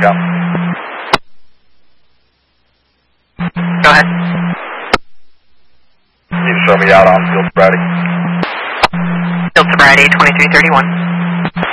go. Go ahead. Can you show me out on field sobriety? Field sobriety 2331.